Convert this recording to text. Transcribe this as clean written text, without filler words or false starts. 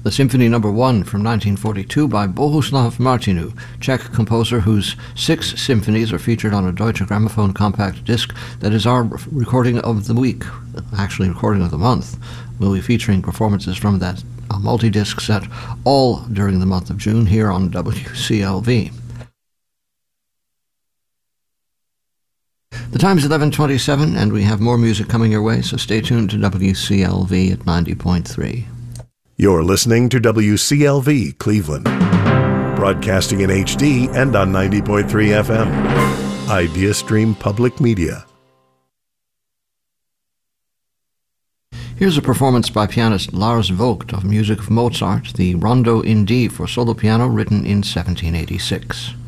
the Symphony No. 1 from 1942 by Bohuslav Martinu, Czech composer whose 6 symphonies are featured on a Deutsche Grammophon compact disc that is our recording of the week, actually recording of the month. We'll be featuring performances from that multi-disc set all during the month of June here on WCLV. The time is 11:27 and we have more music coming your way, so stay tuned to WCLV at 90.3. You're listening to WCLV Cleveland, broadcasting in HD and on 90.3 FM. IdeaStream Public Media. Here's a performance by pianist Lars Vogt of music of Mozart, the Rondo in D for solo piano written in 1786.